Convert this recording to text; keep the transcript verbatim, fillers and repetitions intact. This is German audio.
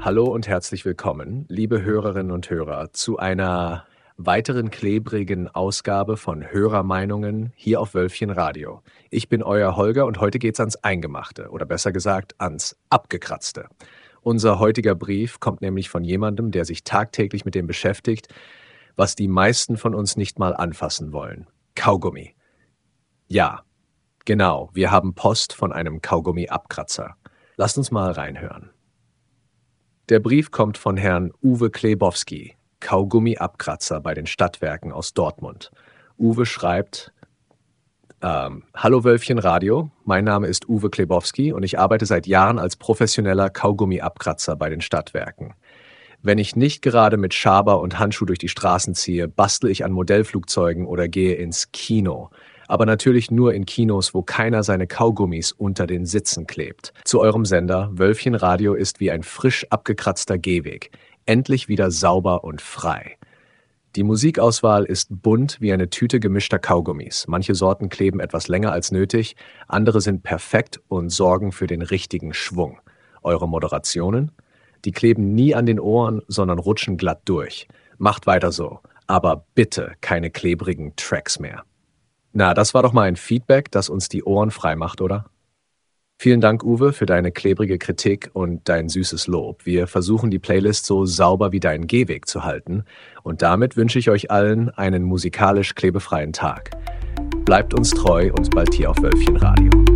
Hallo und herzlich willkommen, liebe Hörerinnen und Hörer, zu einer weiteren klebrigen Ausgabe von Hörermeinungen hier auf Wölfchen Radio. Ich bin euer Holger und heute geht's ans Eingemachte oder besser gesagt ans Abgekratzte. Unser heutiger Brief kommt nämlich von jemandem, der sich tagtäglich mit dem beschäftigt, was die meisten von uns nicht mal anfassen wollen. Kaugummi. Ja, genau, wir haben Post von einem Kaugummi-Abkratzer. Lasst uns mal reinhören. Der Brief kommt von Herrn Uwe Klebowski, Kaugummi-Abkratzer bei den Stadtwerken aus Dortmund. Uwe schreibt, ähm, Hallo Wölfchen Radio, mein Name ist Uwe Klebowski und ich arbeite seit Jahren als professioneller Kaugummi-Abkratzer bei den Stadtwerken. Wenn ich nicht gerade mit Schaber und Handschuh durch die Straßen ziehe, bastel ich an Modellflugzeugen oder gehe ins Kino. Aber natürlich nur in Kinos, wo keiner seine Kaugummis unter den Sitzen klebt. Zu eurem Sender, Wölfchen Radio ist wie ein frisch abgekratzter Gehweg. Endlich wieder sauber und frei. Die Musikauswahl ist bunt wie eine Tüte gemischter Kaugummis. Manche Sorten kleben etwas länger als nötig, andere sind perfekt und sorgen für den richtigen Schwung. Eure Moderationen? Die kleben nie an den Ohren, sondern rutschen glatt durch. Macht weiter so, aber bitte keine klebrigen Tracks mehr. Na, das war doch mal ein Feedback, das uns die Ohren frei macht, oder? Vielen Dank, Uwe, für deine klebrige Kritik und dein süßes Lob. Wir versuchen, die Playlist so sauber wie deinen Gehweg zu halten. Und damit wünsche ich euch allen einen musikalisch klebefreien Tag. Bleibt uns treu und bald hier auf Wölfchen Radio.